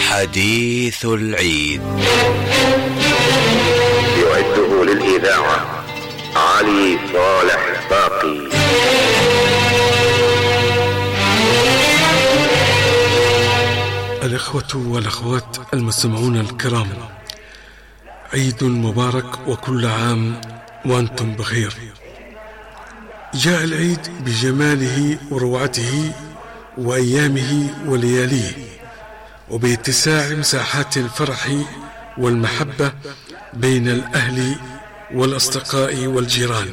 حديث العيد. يعده للإذاعة علي صالح باقي. الإخوة والأخوات المستمعون الكرام، عيد مبارك وكل عام وأنتم بخير. جاء العيد بجماله وروعته وأيامه ولياليه، وباتساع مساحات الفرح والمحبة بين الأهل والأصدقاء والجيران.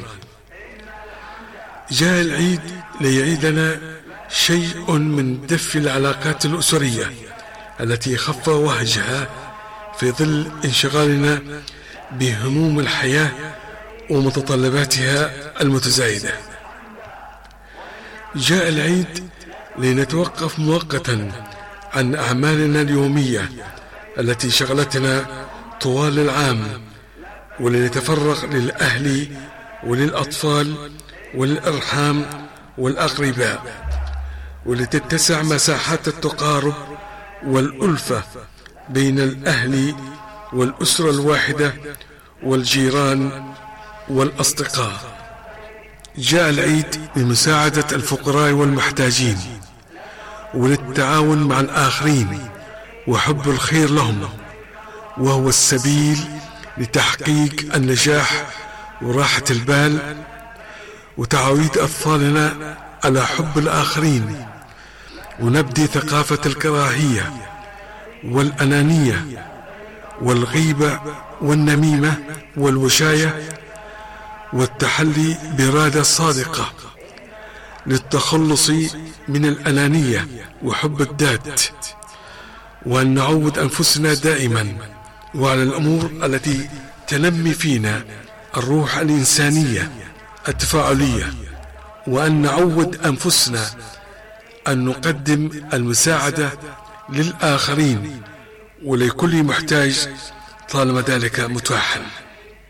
جاء العيد ليعيدنا شيء من دفء العلاقات الأسرية التي خف وهجها في ظل انشغالنا بهموم الحياة ومتطلباتها المتزايدة. جاء العيد لنتوقف مؤقتا عن أعمالنا اليومية التي شغلتنا طوال العام، ولنتفرغ للأهل وللأطفال وللأرحام والأقرباء، ولتتسع مساحات التقارب والألفة بين الأهل والأسرة الواحدة والجيران والأصدقاء. جاء العيد لمساعدة الفقراء والمحتاجين، وللتعاون مع الآخرين وحب الخير لهم، وهو السبيل لتحقيق النجاح وراحة البال، وتعويد أطفالنا على حب الآخرين، ونبدي ثقافة الكراهية والأنانية والغيبة والنميمة والوشاية، والتحلي بإرادة صادقة للتخلص من الأنانية وحب الذات، وأن نعود أنفسنا دائما وعلى الأمور التي تنمي فينا الروح الإنسانية التفاعلية، وأن نعود أنفسنا أن نقدم المساعدة للآخرين ولكل محتاج طالما ذلك متاحا.